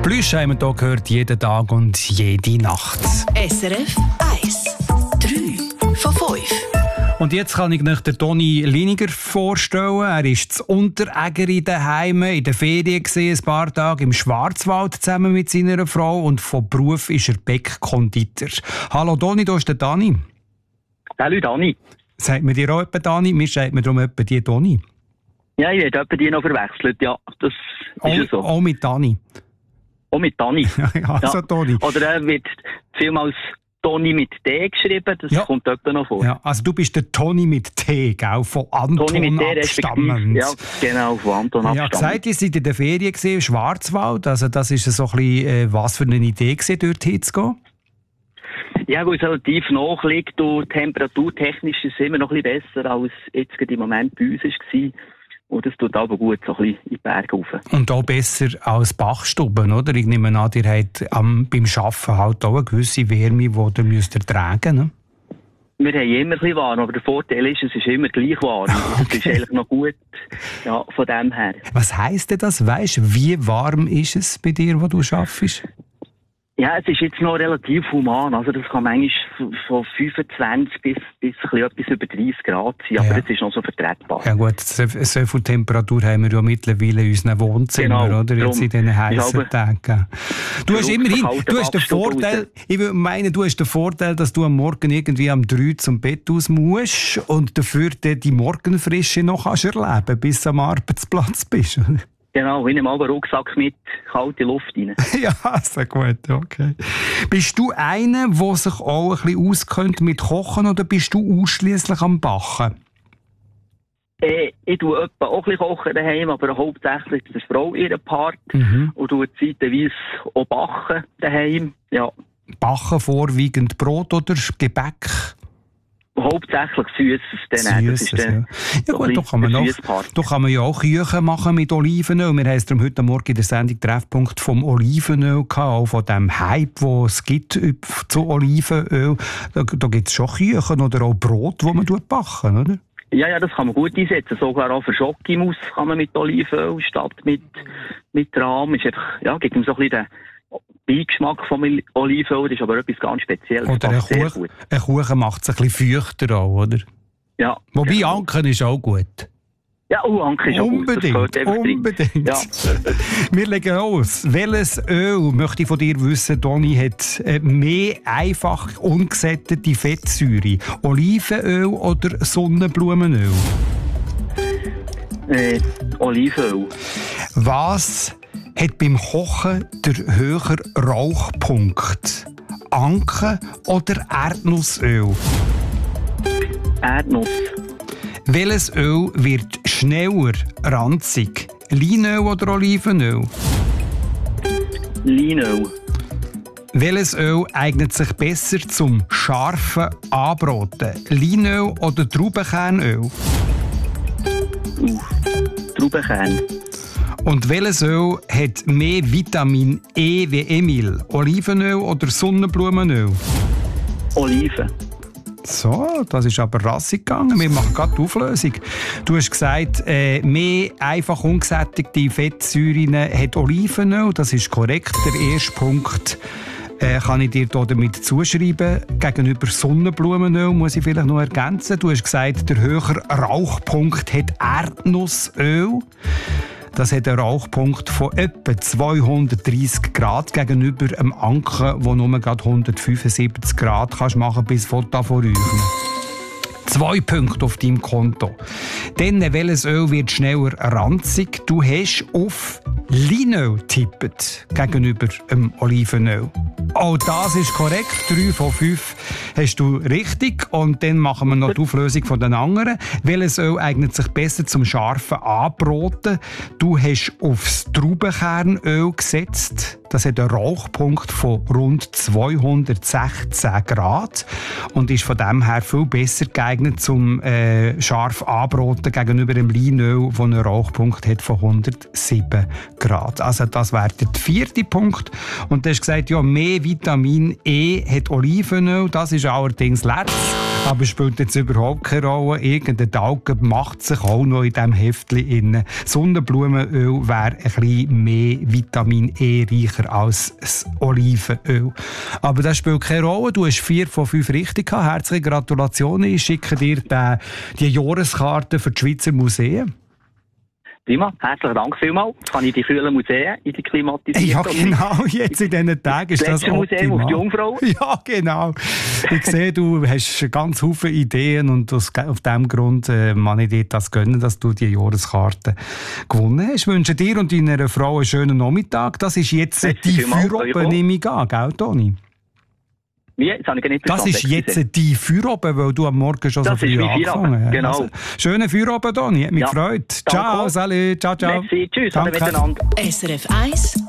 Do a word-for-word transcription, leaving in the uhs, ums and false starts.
Plüsch haben wir hier gehört, jeden Tag und jede Nacht. S R F eins. drei von fünf. Und jetzt kann ich euch den Toni Liniger vorstellen. Er ist zu Unterägeri daheim in der Ferien gewesen, ein paar Tage im Schwarzwald zusammen mit seiner Frau und von Beruf ist er Bäckkonditor. Hallo Toni, da ist der Dani. Hallo Dani. Sagt man dir auch etwa Dani? Mir sagt man darum etwa die Toni. Ja, ich werde etwa die noch verwechselt, ja. Das auch, ist ja so. Auch mit Dani? Auch mit Dani. also ja. Toni. Oder er wird vielmals Toni mit T geschrieben, das ja. kommt etwa noch vor. Ja, also du bist der Toni mit T, gell? Von Anton Toni mit T abstammend. Ja, genau, von Anton abstammend. Ja, gesagt, ihr seid in der Ferien gesehen, im Schwarzwald. Also das ist so ein bisschen, äh, was für eine Idee gewesen, dort hinzugehen? Ja, weil es relativ nach liegt und temperaturtechnisch ist es immer noch ein bisschen besser, als jetzt im Moment bei uns war. Und das tut aber gut, so ein bisschen in die Berge rauf. Und auch besser als Bachstuben, oder? Ich nehme an, ihr habt am, beim Arbeiten halt auch eine gewisse Wärme, die ihr müsst ertragen müsst. Wir haben immer ein bisschen warm, aber der Vorteil ist, es ist immer gleich warm. Okay. Das ist eigentlich noch gut, ja, von dem her. Was heisst denn das? Weisst du, wie warm ist es bei dir, wo du arbeitest? Ja, es ist jetzt noch relativ human. Also das kann manchmal von fünfundzwanzig bis, bis ein bisschen etwas über dreißig Grad sein, aber es ja. ist noch so vertretbar. Ja gut, so, so viel Temperatur haben wir ja mittlerweile in unseren Wohnzimmern, genau, oder? Jetzt in diesen heißen Tagen. Du hast immerhin, du hast den Vorteil, ich würde meinen, du hast den Vorteil, dass du am Morgen irgendwie am drei zum Bett aus musst und dafür die Morgenfrische noch kannst erleben, bis du am Arbeitsplatz bist. Genau, ich nehme mal einen Rucksack mit kalte Luft rein. Ja, sehr gut, okay. Bist du einer, der sich auch ein bisschen auskennt mit Kochen oder bist du ausschliesslich am Backen? Äh, ich tue etwa auch ein bisschen kochen daheim, aber hauptsächlich ist die Frau ihren Part mhm. und tue zeitweise auch backen daheim. Ja. Backen vorwiegend Brot oder Gebäck? Hauptsächlich Süßes. Dann, Süßes, das ist dann ja. Ja gut, da kann, man noch, da kann man ja auch Küche machen mit Olivenöl. Wir haben es darum heute Morgen in der Sendung Treffpunkt vom Olivenöl gehabt, auch von dem Hype, den es gibt zu Olivenöl. Da, da gibt es schon Küchen oder auch Brot, das man backen, oder? Ja, ja, das kann man gut einsetzen. Sogar auch für Schokimus kann man mit Olivenöl statt mit, mit Rahm. Ist einfach, ja, gibt ihm so ein bisschen den Beigeschmack vom Olivenöl, das ist aber etwas ganz Spezielles. Oder ein Kuchen, ein Kuchen macht es ein bisschen feuchter auch, oder? Ja. Wobei genau. Anken ist auch gut. Ja, oh, Anken ist auch unbedingt, gut. Das unbedingt. Ja. Wir legen aus. Welches Öl, möchte ich von dir wissen, Toni, hat mehr einfach ungesättigte Fettsäure? Olivenöl oder Sonnenblumenöl? Äh, Olivenöl. Was hat beim Kochen der höhere Rauchpunkt? Anken oder Erdnussöl? Erdnuss. Welches Öl wird schneller ranzig? Leinöl oder Olivenöl? Leinöl. Welches Öl eignet sich besser zum scharfen Anbraten? Leinöl oder Traubenkernöl? Uh, Traubenkern. Und welches Öl hat mehr Vitamin E wie Emil? Olivenöl oder Sonnenblumenöl? Oliven. So, das ist aber rassig gegangen. Wir machen gerade die Auflösung. Du hast gesagt, äh, mehr einfach ungesättigte Fettsäuren hat Olivenöl. Das ist korrekt. Der erste Punkt äh, kann ich dir hier damit zuschreiben. Gegenüber Sonnenblumenöl muss ich vielleicht noch ergänzen. Du hast gesagt, der höhere Rauchpunkt hat Erdnussöl. Das hat einen Rauchpunkt von etwa zweihundertdreissig Grad gegenüber einem Anken, wo nur gerade hundertfünfundsiebzig Grad kannst machen bis Foto von Räuchern. Zwei Punkte auf deinem Konto. Dann, welches Öl wird schneller ranzig? Du hast auf Leinöl getippt gegenüber dem Olivenöl. Auch das ist korrekt. Drei von fünf hast du richtig. Und dann machen wir noch die Auflösung von den anderen. Welches Öl eignet sich besser zum scharfen Anbraten? Du hast aufs Traubenkernöl gesetzt. Das hat einen Rauchpunkt von rund zweihundertsechzehn Grad und ist von dem her viel besser geeignet zum äh, scharf anbraten gegenüber dem Leinöl, das einen Rauchpunkt hat von hundertsieben Grad. Also das wäre der vierte Punkt. Und du hast gesagt, ja, mehr Vitamin E hat Olivenöl. Das ist allerdings letzt. Aber spielt jetzt überhaupt keine Rolle. Irgendein Talg macht sich auch noch in diesem Heftchen inne. Sonnenblumenöl wäre ein bisschen mehr Vitamin E reicher als das Olivenöl. Aber das spielt keine Rolle. Du hast vier von fünf richtig gehabt. Herzliche Gratulationen. Ich schicke dir die, die Jahreskarte für die Schweizer Museen. Prima, herzlichen Dank vielmals. Jetzt kann ich die vielen Museen in die klimatisierten... Ja, genau. Jetzt in diesen Tagen ist das, das Museum optimal. auf die Jungfrau. Ja, genau. Ich sehe, du hast ganz viele Ideen und aus, auf diesem Grund äh, kann ich dir das gönnen, dass du die Jahreskarte gewonnen hast. Ich wünsche dir und deiner Frau einen schönen Nachmittag. Das ist jetzt Merci die vielmals, Feierabend, nehme ich an, gell, Toni? Wie? Das habe ich nicht Das ist jetzt die Feierabend, weil du am Morgen schon das so früh angefangen hast. Genau. Also, schönen Feierabend, Toni. Hat mich ja. gefreut. Danke. Ciao, salut, ciao, ciao. Merci, tschüss, alle Danke. miteinander. S R F eins